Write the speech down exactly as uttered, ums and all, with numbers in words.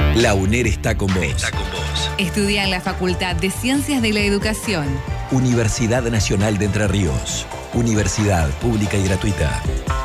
La UNER está con vos. Está con vos. Estudia en la Facultad de Ciencias de la Educación. Universidad Nacional de Entre Ríos. Universidad pública y gratuita.